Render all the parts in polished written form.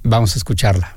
Vamos a escucharla.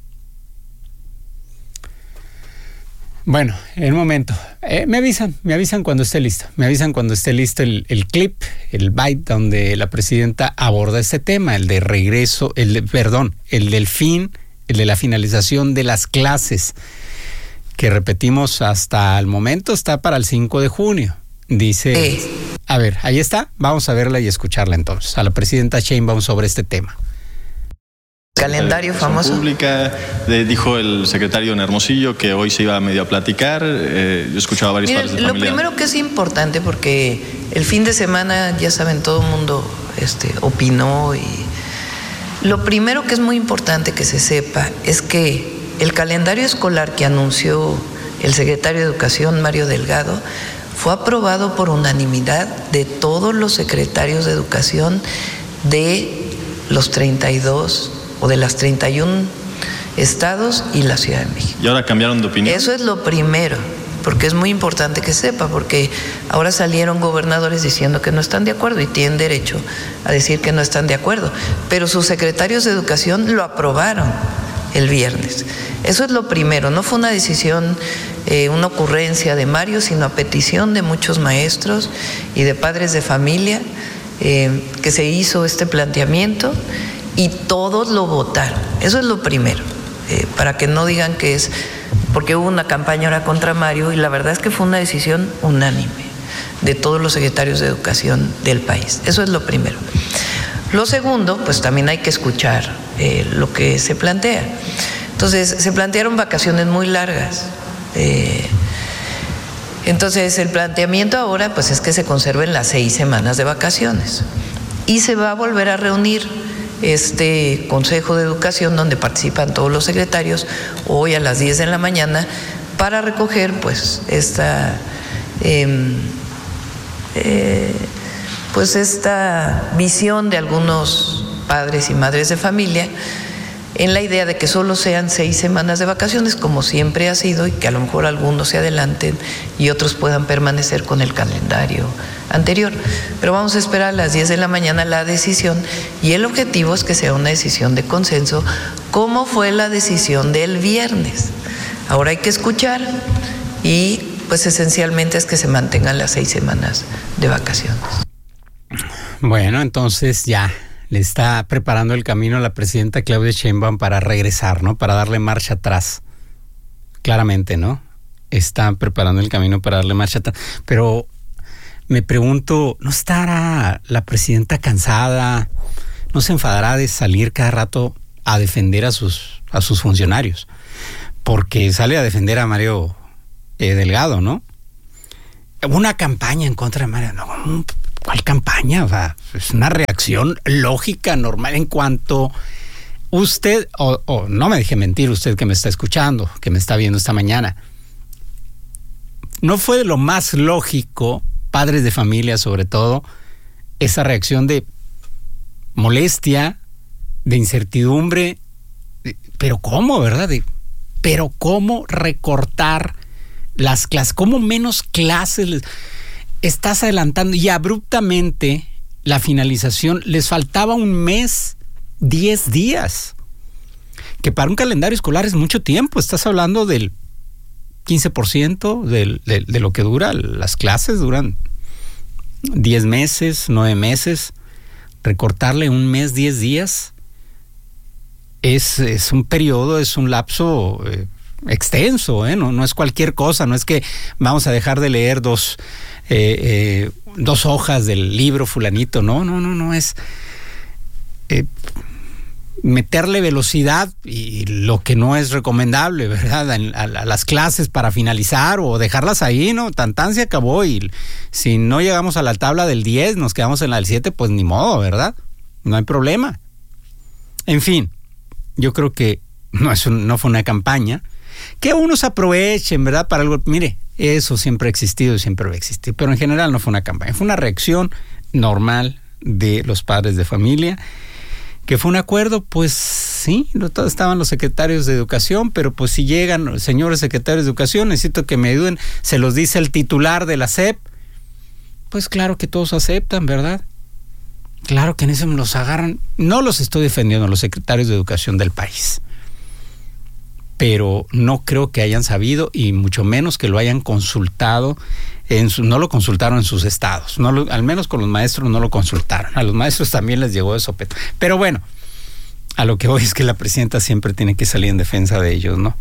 Bueno, en un momento. Me avisan cuando esté listo. Me avisan cuando esté listo el clip, el byte donde la presidenta aborda este tema, el de regreso, el del fin, el de la finalización de las clases, que repetimos hasta el momento está para el 5 de junio. Dice, a ver, ahí está, vamos a verla y escucharla entonces, a la presidenta Sheinbaum sobre este tema. Calendario famoso. Pública, dijo el secretario en Hermosillo que hoy se iba medio a platicar. Yo escuchaba varios padres de familia. Lo primero que es importante, porque el fin de semana, ya saben, todo el mundo opinó, y lo primero que es muy importante que se sepa es que el calendario escolar que anunció el secretario de Educación, Mario Delgado, fue aprobado por unanimidad de todos los secretarios de Educación de los 32 o de las 31 estados y la Ciudad de México. ¿Y ahora cambiaron de opinión? Eso es lo primero, porque es muy importante que sepa, porque ahora salieron gobernadores diciendo que no están de acuerdo y tienen derecho a decir que no están de acuerdo, pero sus secretarios de Educación lo aprobaron el viernes. Eso es lo primero, no fue una decisión, una ocurrencia de Mario, sino a petición de muchos maestros y de padres de familia, que se hizo este planteamiento y todos lo votaron. Eso es lo primero, para que no digan que es porque hubo una campaña ahora contra Mario, y la verdad es que fue una decisión unánime de todos los secretarios de Educación del país. Eso es lo primero. Lo segundo, pues también hay que escuchar lo que se plantea. Entonces, se plantearon vacaciones muy largas. Entonces, el planteamiento ahora pues es que se conserven las 6 semanas de vacaciones. Y se va a volver a reunir este Consejo de Educación, donde participan todos los secretarios, hoy a las 10 de la mañana, para recoger pues esta visión de algunos padres y madres de familia, en la idea de que solo sean 6 semanas de vacaciones, como siempre ha sido, y que a lo mejor algunos se adelanten y otros puedan permanecer con el calendario anterior. Pero vamos a esperar a las 10 de la mañana la decisión, y el objetivo es que sea una decisión de consenso, como fue la decisión del viernes. Ahora hay que escuchar, y pues esencialmente es que se mantengan las 6 semanas de vacaciones. Bueno, entonces ya le está preparando el camino a la presidenta Claudia Sheinbaum para regresar, ¿no? Para darle marcha atrás. Claramente, ¿no? Está preparando el camino para darle marcha atrás. Pero me pregunto, ¿no estará la presidenta cansada? ¿No se enfadará de salir cada rato a defender a sus funcionarios? Porque sale a defender a Mario Delgado, ¿no? Una campaña en contra de Mario. No, ¿cuál campaña? O sea, es una reacción lógica, normal, en cuanto usted, o no me deje mentir usted que me está escuchando, que me está viendo esta mañana. ¿No fue de lo más lógico, padres de familia sobre todo, esa reacción de molestia, de incertidumbre? Pero ¿cómo, verdad? Pero ¿cómo recortar las clases? ¿Cómo menos clases estás adelantando? Y abruptamente la finalización, les faltaba un mes, 10 días, que para un calendario escolar es mucho tiempo. Estás hablando del 15% de lo que dura. Las clases duran 10 meses, 9 meses. Recortarle un mes, 10 días es un periodo, es un lapso extenso, no es cualquier cosa. No es que vamos a dejar de leer dos hojas del libro fulanito. No es meterle velocidad, y lo que no es recomendable, ¿verdad? A las clases para finalizar, o dejarlas ahí, ¿no? Tan se acabó, y si no llegamos a la tabla del 10, nos quedamos en la del 7, pues ni modo, ¿verdad? No hay problema. En fin, yo creo que no fue una campaña. Que unos aprovechen, ¿verdad? Para algo. Mire, eso siempre ha existido y siempre va a existir, pero en general no fue una campaña, fue una reacción normal de los padres de familia. ¿Que fue un acuerdo? Pues sí, estaban los secretarios de Educación, pero pues si llegan, señores secretarios de Educación, necesito que me ayuden, se los dice el titular de la SEP, pues claro que todos aceptan, ¿verdad? Claro que en eso los agarran. No los estoy defendiendo, los secretarios de educación del país, pero no creo que hayan sabido, y mucho menos que lo hayan consultado. No lo consultaron en sus estados, al menos con los maestros no lo consultaron. A los maestros también les llegó de sopetón. Pero bueno, a lo que voy es que la presidenta siempre tiene que salir en defensa de ellos, ¿no?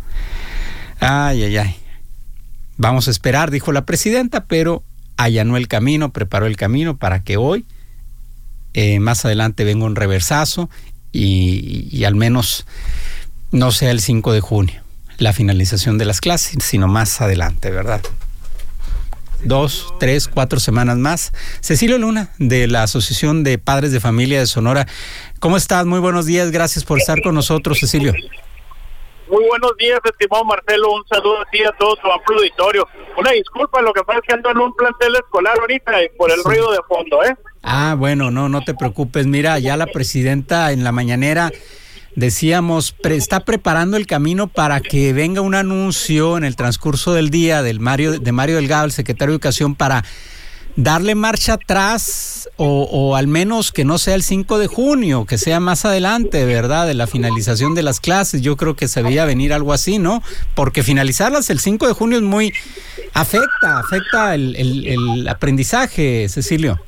Ay. Vamos a esperar, dijo la presidenta, pero allanó el camino, preparó el camino para que hoy, más adelante, venga un reversazo y al menos no sea el 5 de junio la finalización de las clases, sino más adelante, ¿verdad? 2, 3, 4 semanas más. Cecilio Luna, de la Asociación de Padres de Familia de Sonora. ¿Cómo estás? Muy buenos días, gracias por estar con nosotros, Cecilio. Muy buenos días, estimado Marcelo, un saludo así a todo tu amplio auditorio. Una disculpa, lo que pasa es que ando en un plantel escolar ahorita por el ruido de fondo, ¿eh? Bueno, no te preocupes. Mira, ya la presidenta en la mañanera decíamos, está preparando el camino para que venga un anuncio en el transcurso del día de Mario Delgado, el secretario de Educación, para darle marcha atrás o al menos que no sea el 5 de junio, que sea más adelante, ¿verdad? De la finalización de las clases. Yo creo que se veía venir algo así, ¿no? Porque finalizarlas el 5 de junio es muy... afecta el aprendizaje, Cecilio.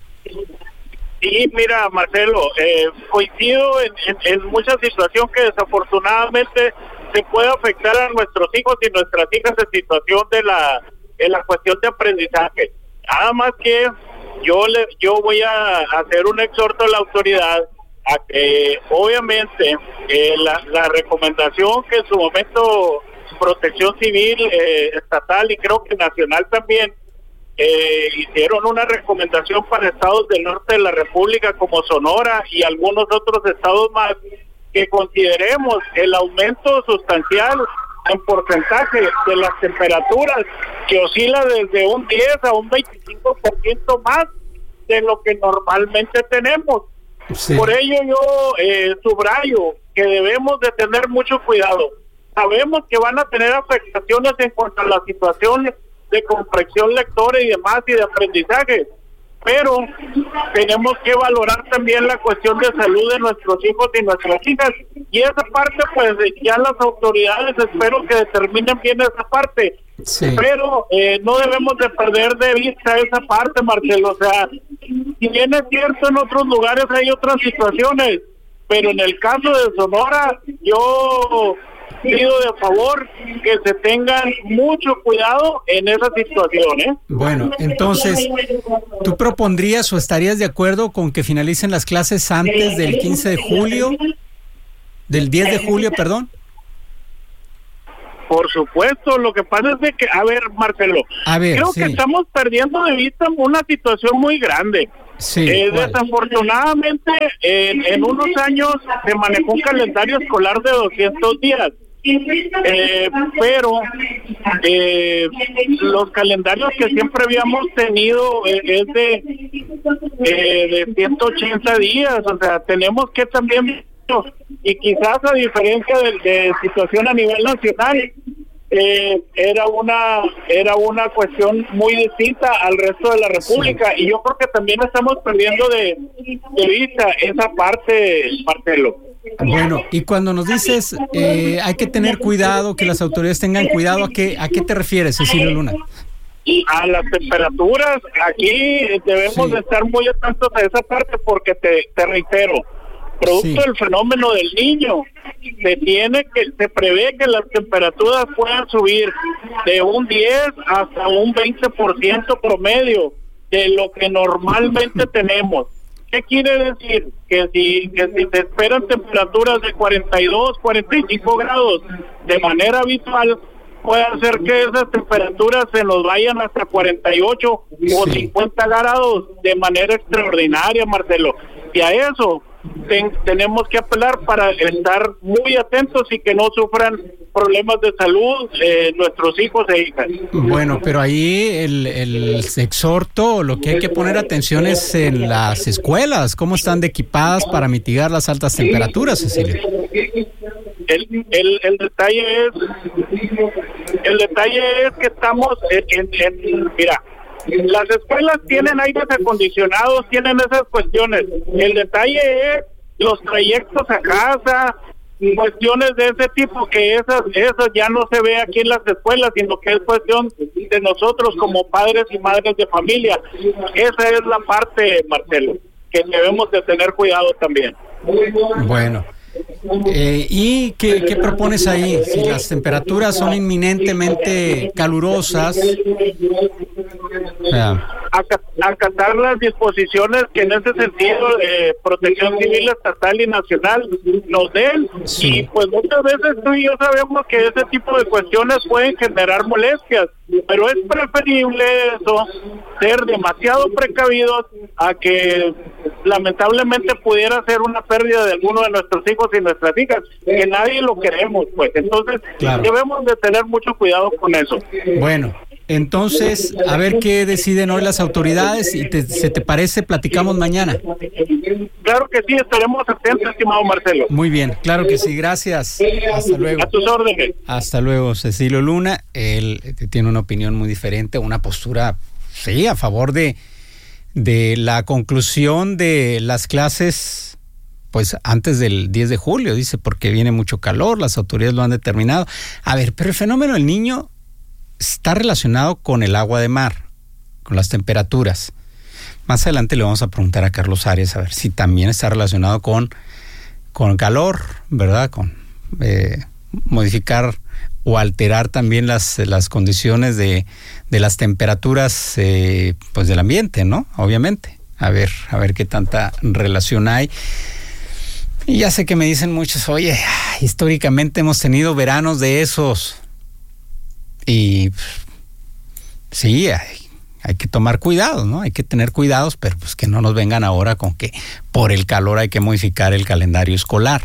Sí, mira, Marcelo, coincido en mucha situación que desafortunadamente se puede afectar a nuestros hijos y nuestras hijas en situación de la cuestión de aprendizaje. Nada más que yo voy a hacer un exhorto a la autoridad a que obviamente la recomendación que en su momento Protección Civil estatal y creo que nacional también hicieron una recomendación para estados del norte de la República como Sonora y algunos otros estados más, que consideremos el aumento sustancial en porcentaje de las temperaturas, que oscila desde un 10 a un 25% más de lo que normalmente tenemos. Sí. Por ello yo subrayo que debemos de tener mucho cuidado. Sabemos que van a tener afectaciones en cuanto a las situaciones de comprensión lectora y demás y de aprendizaje, pero tenemos que valorar también la cuestión de salud de nuestros hijos y nuestras hijas, y esa parte pues ya las autoridades espero que determinen bien esa parte. Sí. Pero no debemos de perder de vista esa parte, Marcelo. O sea, si bien es cierto en otros lugares hay otras situaciones, pero en el caso de Sonora yo pido de favor que se tengan mucho cuidado en esa situación, ¿eh? Bueno, entonces, ¿tú propondrías o estarías de acuerdo con que finalicen las clases antes del 15 de julio? ¿Del 10 de julio, perdón? Por supuesto, lo que pasa es de que, a ver, Marcelo, creo que estamos perdiendo de vista una situación muy grande. Sí, desafortunadamente, en unos años se manejó un calendario escolar de 200 días. Pero los calendarios que siempre habíamos tenido es de 180 días, o sea, tenemos que también, y quizás a diferencia de situación a nivel nacional, era una cuestión muy distinta al resto de la República, sí. Y yo creo que también estamos perdiendo de vista esa parte, Marcelo. Bueno, y cuando nos dices hay que tener cuidado, que las autoridades tengan cuidado, ¿a qué te refieres, Cecilio Luna? A las temperaturas, aquí debemos de estar muy atentos a esa parte porque te reitero, producto del fenómeno del Niño, se prevé que las temperaturas puedan subir de un 10 hasta un 20% promedio de lo que normalmente tenemos. ¿Qué quiere decir? Que si se esperan temperaturas de 42, 45 grados de manera habitual, puede hacer que esas temperaturas se nos vayan hasta 48 o 50 grados de manera extraordinaria, Marcelo. Y a eso tenemos que apelar para estar muy atentos y que no sufran problemas de salud nuestros hijos e hijas. Bueno, pero ahí el exhorto, lo que hay que poner atención es en las escuelas, cómo están equipadas para mitigar las altas temperaturas, Cecilio. El detalle es que estamos mira, Las escuelas tienen aires acondicionados, tienen esas cuestiones. El detalle es los trayectos a casa, cuestiones de ese tipo, que esas ya no se ve aquí en las escuelas, sino que es cuestión de nosotros como padres y madres de familia. Esa es la parte, Marcelo, que debemos de tener cuidado también. Bueno, ¿y qué propones ahí? Si las temperaturas son inminentemente calurosas, acatar las disposiciones que en ese sentido Protección Civil estatal y nacional nos den. Sí. Y pues muchas veces tú y yo sabemos que ese tipo de cuestiones pueden generar molestias, pero es preferible eso, ser demasiado precavidos, a que lamentablemente pudiera ser una pérdida de alguno de nuestros hijos y nuestras hijas, que nadie lo queremos, pues. Entonces, claro, debemos de tener mucho cuidado con eso. Bueno, entonces, a ver qué deciden hoy las autoridades, y ¿se te parece? Platicamos mañana. Claro que sí, estaremos atentos, estimado Marcelo. Muy bien, claro que sí, gracias. Hasta luego. A tus órdenes. Hasta luego, Cecilio Luna. Él tiene una opinión muy diferente, una postura, sí, a favor de la conclusión de las clases, pues antes del 10 de julio, dice, porque viene mucho calor, las autoridades lo han determinado. A ver, pero el fenómeno del Niño está relacionado con el agua de mar, con las temperaturas. Más adelante le vamos a preguntar a Carlos Arias a ver si también está relacionado con calor, ¿verdad? Con modificar o alterar también las condiciones de las temperaturas pues del ambiente, ¿no? Obviamente. A ver qué tanta relación hay. Y ya sé que me dicen muchos, oye, históricamente hemos tenido veranos de esos. Y sí, hay que tomar cuidado, ¿no? Hay que tener cuidados, pero pues que no nos vengan ahora con que por el calor hay que modificar el calendario escolar.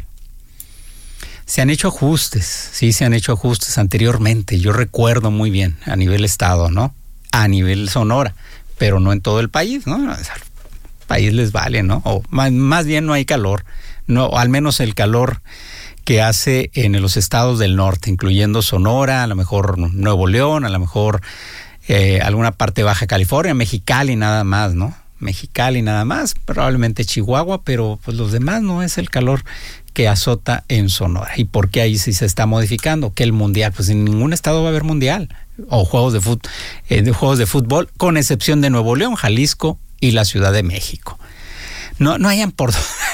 Se han hecho ajustes, sí, se han hecho ajustes anteriormente. Yo recuerdo muy bien a nivel estado, ¿no? A nivel Sonora, pero no en todo el país, ¿no? Al país les vale, ¿no? O más bien no hay calor, no, al menos el calor que hace en los estados del norte, incluyendo Sonora, a lo mejor Nuevo León, a lo mejor alguna parte de Baja California, Mexicali nada más, ¿no? Mexicali nada más, probablemente Chihuahua, pero pues los demás no es el calor que azota en Sonora. ¿Y por qué ahí sí se está modificando? Que el mundial, pues en ningún estado va a haber mundial o juegos de fútbol, con excepción de Nuevo León, Jalisco y la Ciudad de México. No hayan por...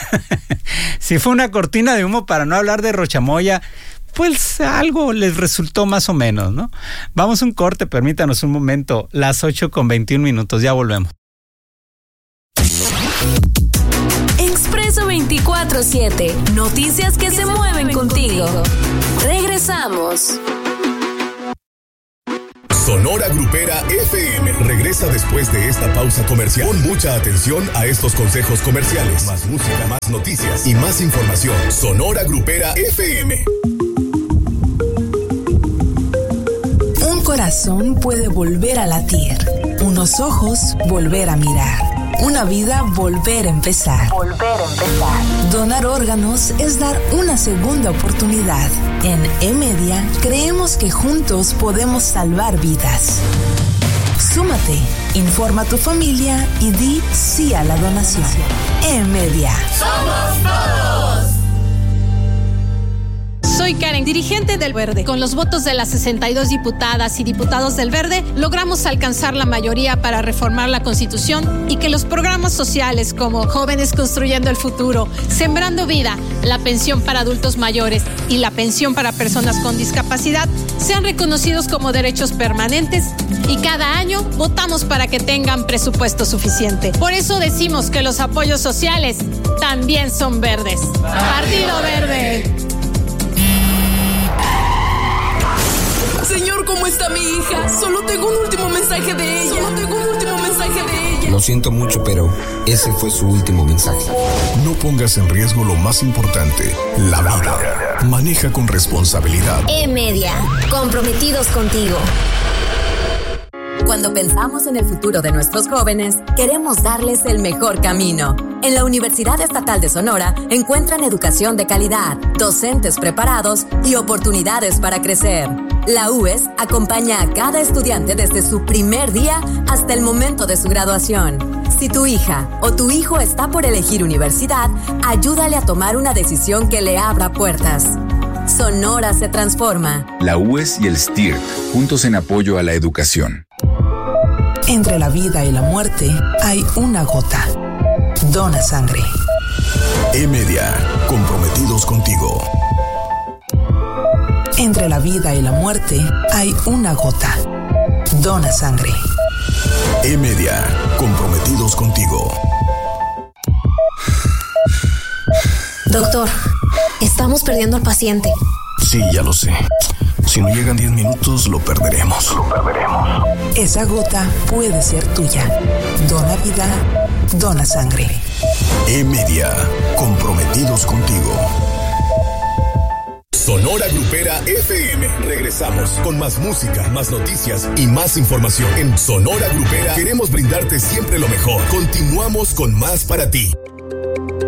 Si fue una cortina de humo para no hablar de Rochamoya, pues algo les resultó más o menos, ¿no? Vamos a un corte, permítanos un momento, las 8:21, ya volvemos. Expreso 24/7, noticias que se mueven contigo. Regresamos. Sonora Grupera FM regresa después de esta pausa comercial. Pon mucha atención a estos consejos comerciales. Más música, más noticias y más información. Sonora Grupera FM. Un corazón puede volver a latir, unos ojos volver a mirar, una vida volver a empezar. Donar órganos es dar una segunda oportunidad. En E-Media creemos que juntos podemos salvar vidas. Súmate, informa a tu familia y di sí a la donación. E-Media. ¡Somos todos! Soy Karen, dirigente del Verde. Con los votos de las 62 diputadas y diputados del Verde, logramos alcanzar la mayoría para reformar la Constitución y que los programas sociales como Jóvenes Construyendo el Futuro, Sembrando Vida, la pensión para adultos mayores y la pensión para personas con discapacidad sean reconocidos como derechos permanentes, y cada año votamos para que tengan presupuesto suficiente. Por eso decimos que los apoyos sociales también son verdes. Partido Verde. Señor, ¿cómo está mi hija? Solo tengo un último mensaje de ella. Lo siento mucho, pero ese fue su último mensaje. No pongas en riesgo lo más importante, la vida. Maneja con responsabilidad. E-Media, comprometidos contigo. Cuando pensamos en el futuro de nuestros jóvenes, queremos darles el mejor camino. En la Universidad Estatal de Sonora encuentran educación de calidad, docentes preparados y oportunidades para crecer. La UES acompaña a cada estudiante desde su primer día hasta el momento de su graduación. Si tu hija o tu hijo está por elegir universidad, ayúdale a tomar una decisión que le abra puertas. Sonora se transforma. La UES y el STIRT, juntos en apoyo a la educación. Entre la vida y la muerte hay una gota. Dona sangre. E-Media, comprometidos contigo. Entre la vida y la muerte hay una gota. Dona sangre. E-Media, comprometidos contigo. Doctor, estamos perdiendo al paciente. Sí, ya lo sé. Si no llegan 10 minutos, lo perderemos. Esa gota puede ser tuya. Dona vida, dona sangre. E-Media, comprometidos contigo. Sonora Grupera FM. Regresamos con más música, más noticias y más información. En Sonora Grupera queremos brindarte siempre lo mejor. Continuamos con más para ti.